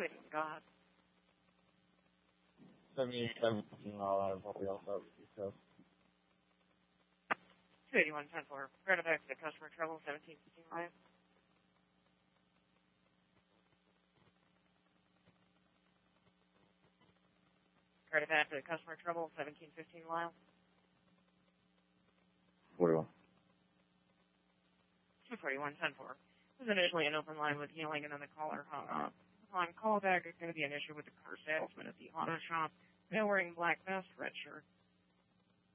God. 17 mile out of what we also have East Coast. 281-10-4. Credit back to the customer trouble, 1715 Lyle. Credit back to the customer trouble, 1715 Lyle. 41. 241-10-4. This is initially an open line with healing, and then the caller hung up. Upon callback, it's going to be an issue with the car salesman at the auto shop. Male wearing black vest, red shirt.